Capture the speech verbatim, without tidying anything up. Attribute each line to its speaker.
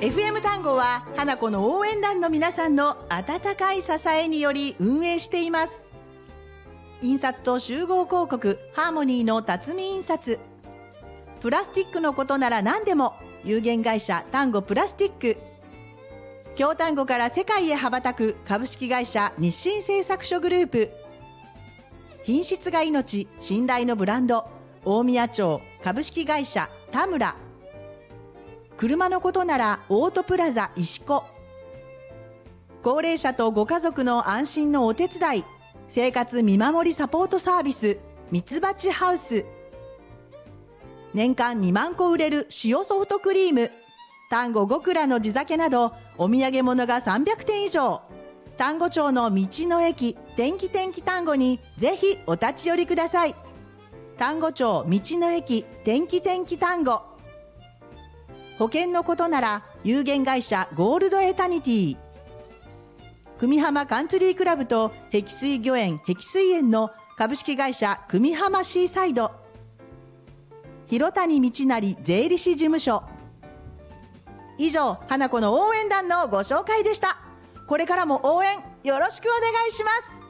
Speaker 1: エフエム 単語は花子の応援団の皆さんの温かい支えにより運営しています。印刷と集合広告ハーモニーの辰巳印刷、プラスチックのことなら何でも有限会社単語プラスチック、京丹後から世界へ羽ばたく株式会社日清製作所グループ、品質が命、信頼のブランド大宮町株式会社田村、車のことならオートプラザ石子、高齢者とご家族の安心のお手伝い生活見守りサポートサービスミツバチハウス、年間にまんこ売れる塩ソフトクリーム丹後極楽の地酒などお土産物がさんびゃくてん以上、丹後町の道の駅天気天気丹後にぜひお立ち寄りください。丹後町道の駅天気天気丹後、保険のことなら有限会社ゴールドエタニティ、久美浜カンツリークラブと碧水御苑碧水園の株式会社久美浜シーサイド、広谷道成税理士事務所。以上、花子の応援団のご紹介でした。これからも応援よろしくお願いします。